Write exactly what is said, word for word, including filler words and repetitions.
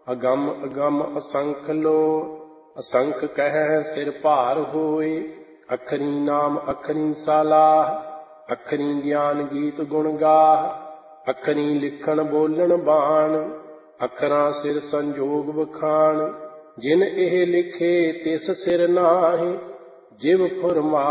ਅਗੰਮ ਅਗੰਮ ਅਸੰਖ ਲੋ। ਅਸੰਖ ਕਹਿ ਸਿਰ ਭਾਰ ਹੋਏ, ਅਖਰੀ ਨਾਮ ਅਖਰੀ ਸਾਲਾਹ। ਅਖਰੀ ਗਿਆਨ ਗੀਤ ਗੁਣ ਗਾਹ, ਅਖਰੀ ਲਿਖਣ ਬੋਲਣ ਬਾਣ। ਅਖਰਾਂ ਸਿਰ ਸੰਜੋਗ ਵਖਾਣ, ਜਿਨ ਇਹ ਲਿਖੇ ਤਿਸ ਸਿਰ ਨਾਹੀਂ। ਜਿਵ ਫੁਰਮਾ